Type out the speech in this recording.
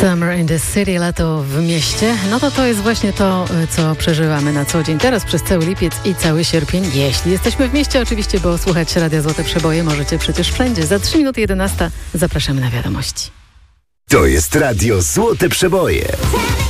Summer in the City, lato w mieście. No to jest właśnie to, co przeżywamy na co dzień. Teraz przez cały lipiec i cały sierpień. Jeśli jesteśmy w mieście oczywiście, bo słuchać Radia Złote Przeboje możecie przecież wszędzie. Za 3 minuty 11 zapraszamy na wiadomości. To jest Radio Złote Przeboje.